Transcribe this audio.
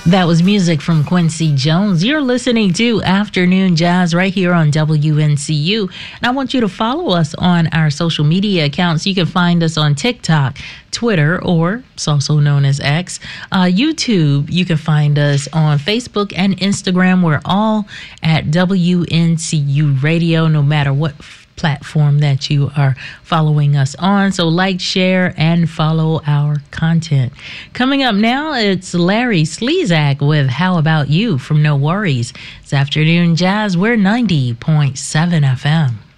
That was music from Quincy Jones. You're listening to Afternoon Jazz right here on WNCU. And I want you to follow us on our social media accounts. You can find us on TikTok, Twitter, or it's also known as X. YouTube, you can find us on Facebook and Instagram. We're all at WNCU Radio, no matter what platform that you are following us on. So like, share, and follow our content. Coming up now, it's Larry Slezak with How About You from No Worries. It's Afternoon Jazz. We're 90.7 FM.